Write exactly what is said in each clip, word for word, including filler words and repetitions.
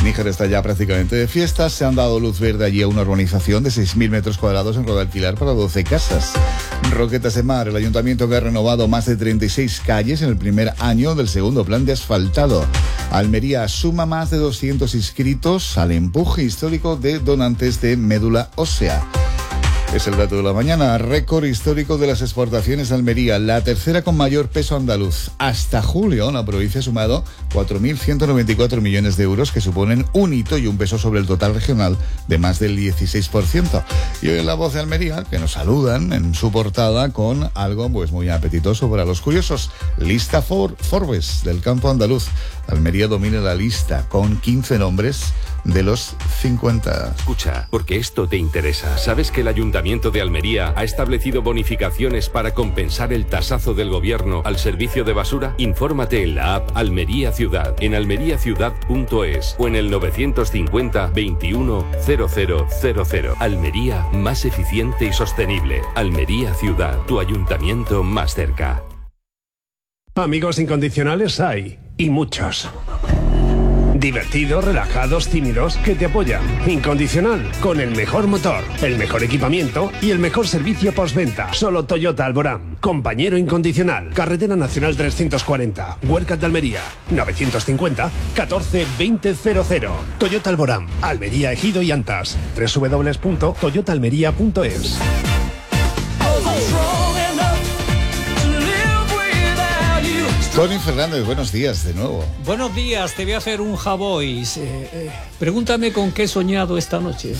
Níjar está ya prácticamente de fiesta. Se han dado luz verde allí a una urbanización de seis mil metros cuadrados en Rodalquilar para doce casas. Roquetas de Mar, el ayuntamiento que ha renovado más de treinta y seis calles en el primer año del segundo plan de asfaltado. Almería suma más de doscientos inscritos al empuje histórico de donantes de médula ósea. Es el dato de la mañana. Récord histórico de las exportaciones de Almería, la tercera con mayor peso andaluz. Hasta julio, la provincia ha sumado cuatro mil ciento noventa y cuatro millones de euros, que suponen un hito y un peso sobre el total regional de más del dieciséis por ciento. Y hoy en La Voz de Almería, que nos saludan en su portada con algo pues muy apetitoso para los curiosos. Lista For- Forbes del campo andaluz. Almería domina la lista con quince nombres de los cincuenta. Escucha, porque esto te interesa. ¿Sabes que el Ayuntamiento de Almería ha establecido bonificaciones para compensar el tasazo del gobierno al servicio de basura? Infórmate en la app Almería Ciudad, en almería ciudad punto es o en el novecientos cincuenta veintiuno cero cero cero cero. Almería, más eficiente y sostenible. Almería Ciudad, tu ayuntamiento más cerca. Amigos incondicionales hay, y muchos. Divertidos, relajados, tímidos, que te apoyan. Incondicional, con el mejor motor, el mejor equipamiento y el mejor servicio postventa. Solo Toyota Alborán. Compañero incondicional. Carretera Nacional trescientos cuarenta. Huercat de Almería. novecientos cincuenta catorce veinte cero cero. Toyota Alborán. Almería, Ejido y Antas. doble u doble u doble u punto toyota almería punto es. Tony Fernández, buenos días de nuevo. Buenos días, te voy a hacer un Javois. Eh, eh, pregúntame con qué he soñado esta noche.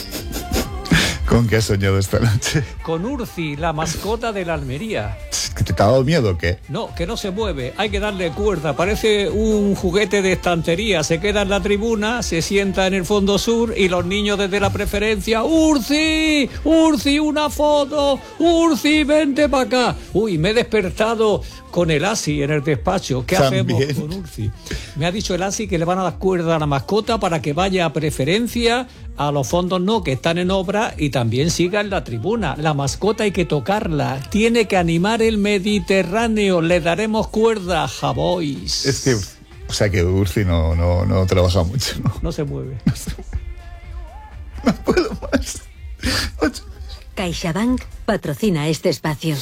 ¿Con qué has soñado esta noche? Con Urci, la mascota de la Almería. ¿Que te ha dado miedo o qué? No, que no se mueve, hay que darle cuerda. Parece un juguete de estantería. Se queda en la tribuna, se sienta en el fondo sur y los niños desde la preferencia: ¡Urci! ¡Urci, una foto! ¡Urci, vente para acá! Uy, me he despertado con el Asi en el despacho. ¿Qué También hacemos con Urci? Me ha dicho el Asi que le van a dar cuerda a la mascota para que vaya a preferencia, a los fondos no, que están en obra, y también siga en la tribuna. La mascota hay que tocarla, tiene que animar el Mediterráneo. Le daremos cuerda, Javois. Es que, o sea que Urci no, no, no trabaja mucho, ¿no? No se mueve. No, se mueve. No puedo más. CaixaBank patrocina este espacio.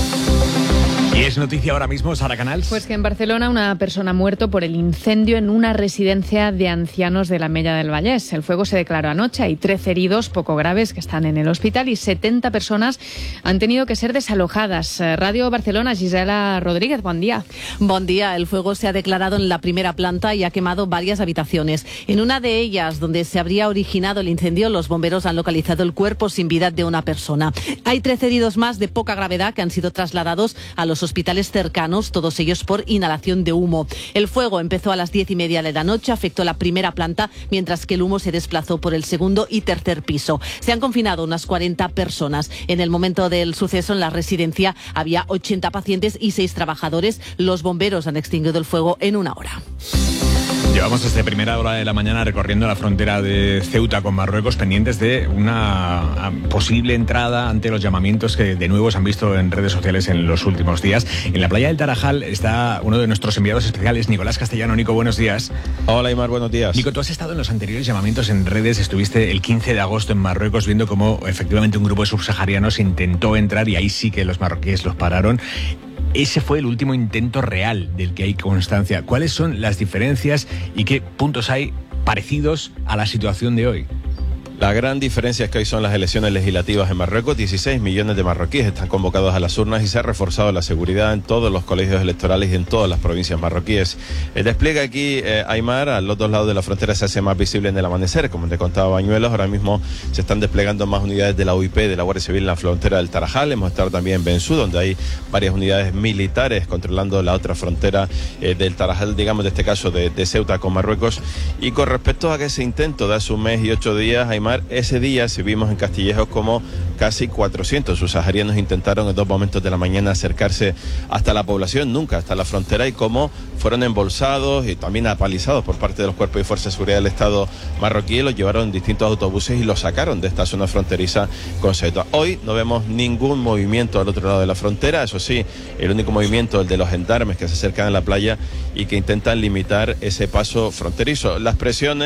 Y es noticia ahora mismo, Sara Canals. Pues que en Barcelona una persona ha muerto por el incendio en una residencia de ancianos de la Mella del Vallès. El fuego se declaró anoche, hay trece heridos poco graves que están en el hospital y setenta personas han tenido que ser desalojadas. Radio Barcelona, Gisela Rodríguez, buen día. Buen día, el fuego se ha declarado en la primera planta y ha quemado varias habitaciones. En una de ellas, donde se habría originado el incendio, los bomberos han localizado el cuerpo sin vida de una persona. Hay trece heridos más de poca gravedad que han sido trasladados a los hospitales cercanos, todos ellos por inhalación de humo. El fuego empezó a las diez y media de la noche, afectó la primera planta, mientras que el humo se desplazó por el segundo y tercer piso. Se han confinado unas cuarenta personas. En el momento del suceso, en la residencia había ochenta pacientes y seis trabajadores. Los bomberos han extinguido el fuego en una hora. Llevamos desde primera hora de la mañana recorriendo la frontera de Ceuta con Marruecos, pendientes de una posible entrada ante los llamamientos que de nuevo se han visto en redes sociales en los últimos días. En la playa del Tarajal está uno de nuestros enviados especiales, Nicolás Castellano. Nico, buenos días. Hola, Aimar, buenos días. Nico, tú has estado en los anteriores llamamientos en redes, estuviste el quince de agosto en Marruecos viendo cómo efectivamente un grupo de subsaharianos intentó entrar y ahí sí que los marroquíes los pararon. Ese fue el último intento real del que hay constancia. ¿Cuáles son las diferencias y qué puntos hay parecidos a la situación de hoy? La gran diferencia es que hoy son las elecciones legislativas en Marruecos. dieciséis millones de marroquíes están convocados a las urnas y se ha reforzado la seguridad en todos los colegios electorales y en todas las provincias marroquíes. El despliegue aquí, eh, Aimar, a los dos lados de la frontera se hace más visible en el amanecer. Como te contaba Bañuelos, ahora mismo se están desplegando más unidades de la U I P, de la Guardia Civil en la frontera del Tarajal. Hemos estado también en Bensú, donde hay varias unidades militares controlando la otra frontera eh, del Tarajal, digamos, de este caso de, de Ceuta con Marruecos. Y con respecto a ese intento de hace un mes y ocho días, Aimar, ese día se vimos en Castillejos como casi cuatrocientos subsaharianos intentaron en dos momentos de la mañana acercarse hasta la población, nunca hasta la frontera, y cómo fueron embolsados y también apalizados por parte de los cuerpos y fuerzas de seguridad del Estado marroquí. Los llevaron en distintos autobuses y los sacaron de esta zona fronteriza con Ceuta. Hoy no vemos ningún movimiento al otro lado de la frontera, eso sí, el único movimiento, el de los gendarmes que se acercan a la playa y que intentan limitar ese paso fronterizo. Las presiones